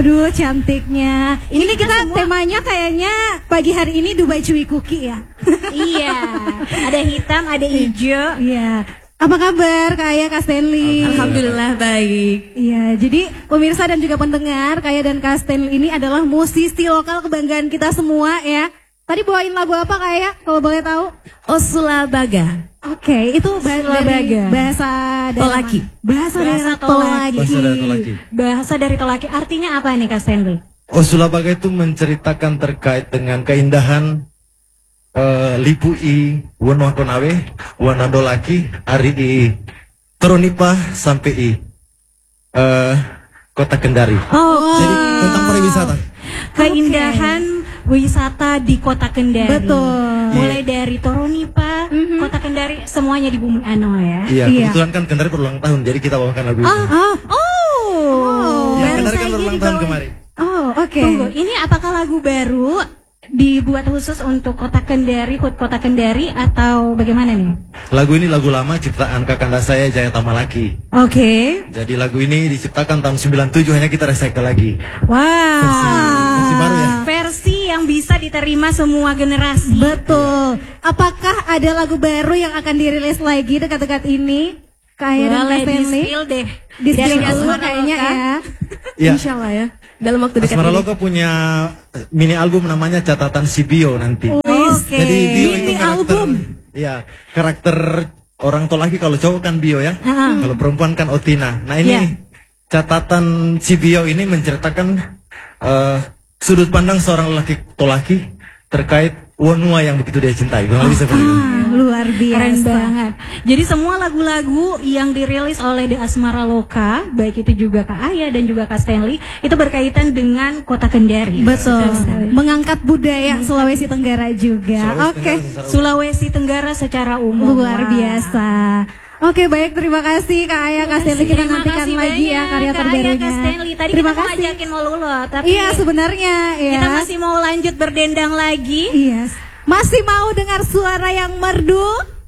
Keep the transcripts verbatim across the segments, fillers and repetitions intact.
Aduh cantiknya. Ini, ini kita semua... temanya kayaknya pagi hari ini Dubai Chewy Cookie ya. Iya. Ada hitam, ada hijau. Iya. Apa kabar Kak Aya, Kak Stanley? Alhamdulillah baik. Iya, jadi pemirsa dan juga pendengar, Kak Aya dan Kak Stanley ini adalah musisi lokal kebanggaan kita semua ya. Tadi bawain lagu apa Kak Aya, kalau boleh tahu? Osulabaga. Oke, okay, itu bahasa dari bahasa dari Tolaki. Bahasa, bahasa dari Tolaki. Bahasa dari Tolaki. Bahasa dari Tolaki. Artinya apa nih Kak Stanley? Osulabaga itu menceritakan terkait dengan keindahan uh, lipu i wonwa konawe, wana dolaki, ari i Toronipa sampai i uh, Kota Kendari. Oh, jadi tentang pariwisata. Keindahan okay. wisata di Kota Kendari. Betul. Mulai dari Toronipa, mm-hmm. Kota Kendari, semuanya di Bumi Ano ya. Iya, iya. Kebetulan kan Kendari berulang tahun, jadi kita bawakan lagu itu. Oh, oh, oh. Ya, Kendari kan berulang tahun kemarin. Oh, oke. Okay. Tunggu, ini apakah lagu baru dibuat khusus untuk Kota Kendari, Kota Kendari atau bagaimana nih? Lagu ini lagu lama ciptaan kakanda saya Jaya Tamalaki. Oke. Okay. Jadi lagu ini diciptakan tahun sembilan puluh tujuh, hanya kita recycle lagi. Wow. Versi, versi baru ya. Versi yang bisa diterima semua generasi. Betul. Apakah ada lagu baru yang akan dirilis lagi dekat-dekat ini? Kayak boleh di-spill deh. Di-spill dulu kayaknya ya. Ya. Insya Allah ya. Dalam waktu dekat Asmara ini. Loka punya mini album namanya Catatan Si Bio nanti. Oh, oke. Okay. Jadi Bio mini itu karakter, album. Ya, karakter orang Tolaki, kalau cowok kan Bio ya. Uh-huh. Kalau perempuan kan Otina. Nah ini yeah. Catatan Si Bio ini menceritakan uh, sudut pandang seorang lelaki Tolaki terkait wonua yang begitu dia cintai. Oh, ah, luar biasa. Keren banget. Jadi semua lagu-lagu yang dirilis oleh The Asmara Loka, baik itu juga Kak Aya dan juga Kak Stanley, itu berkaitan dengan Kota Kendari. Betul. Mengangkat budaya Sulawesi Tenggara juga. Oke. Okay. Sulawesi Tenggara secara umum. Luar biasa. Oke, baik, terima kasih Kak Aya, Kak Stanley. Kita nantikan lagi ya karya Kak terbarunya. Aya, Kak Stanley. Tadi terima kita mau kasih. ngajakin mau lulu, tapi iya sebenarnya ya. Kita masih mau lanjut berdendang lagi. Iya. Masih mau dengar suara yang merdu?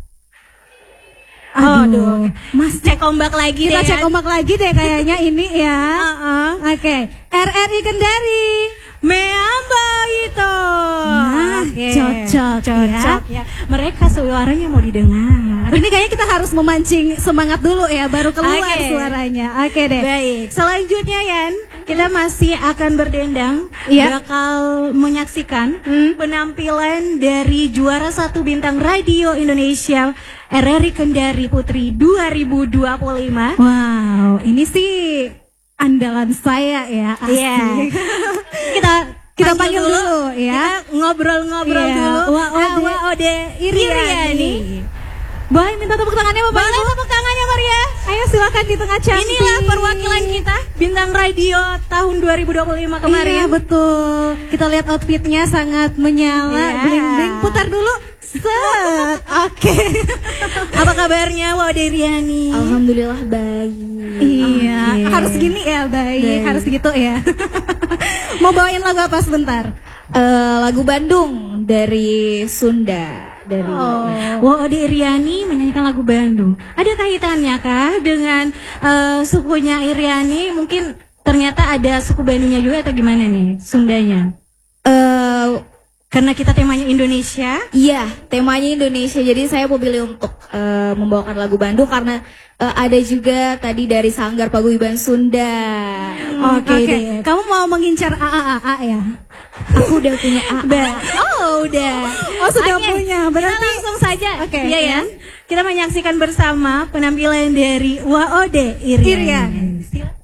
Aduh, Aduh. Mas cek ombak lagi kita deh. Kita cek ombak lagi deh kayaknya ini ya. Uh-uh. Oke, okay. R R I Kendari. Meamba itu. Nah, okay. cocok, cocok ya. ya. Mereka suaranya mau didengar. Ini kayaknya kita harus memancing semangat dulu ya, baru keluar okay. suaranya. Oke okay deh. Baik. Selanjutnya Yan, kita masih akan berdendang, ya. bakal menyaksikan hmm. penampilan dari juara satu bintang radio Indonesia R R I Kendari Putri dua ribu dua puluh lima. Wow, ini sih andalan saya ya. Iya. kita kita panggil dulu, dulu ya. Kita ngobrol-ngobrol yeah. dulu. Waode, Waode Iriani. Boleh minta tepuk tangannya Bapak Boleh Ibu? tepuk tangannya Maria. Ayo silakan di tengah cantik. Inilah perwakilan kita bintang radio tahun dua ribu dua puluh lima kemarin. Iya betul. Kita lihat outfitnya sangat menyala, yeah. bling-bling. Putar dulu. Set. Oke. Okay. Apa kabarnya Waode Iriani? Alhamdulillah baik. Iya, okay. harus gini ya, baik, baik. harus gitu ya. Mau bawain lagu apa sebentar? Uh, lagu Bandung dari Sunda. Dari oh. Waode Iriani menyanyikan lagu Bandung. Ada kaitannya kah dengan uh, sukunya Iriani? Mungkin ternyata ada suku Bandungnya juga atau gimana nih Sundanya? Uh, Karena kita temanya Indonesia. Iya, temanya Indonesia. Jadi saya memilih untuk uh, membawakan lagu Bandung karena uh, ada juga tadi dari Sanggar Paguyuban Sunda. Oke okay, okay. Kamu mau mengincar A A A A ya? Aku udah punya A. Udah. Oh, udah. Oh, sudah okay. punya. Berarti kita langsung saja. Oke. Okay. Iya ya. Kita menyaksikan bersama penampilan dari Waode Iriani. Iriani.